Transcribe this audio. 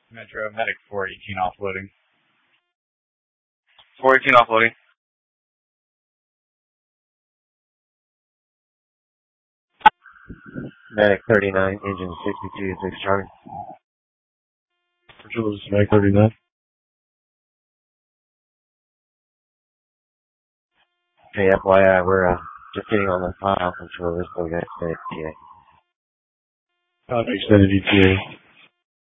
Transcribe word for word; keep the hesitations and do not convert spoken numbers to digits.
Metro, Medic four eighteen offloading. four eighteen offloading. Medic thirty-nine, engine sixty-two, six Charlie. Control, this is Medic thirty-nine. Hey, F Y I, we're uh, just getting on the file control. We're still got extended E T A. Copy, extended E T A.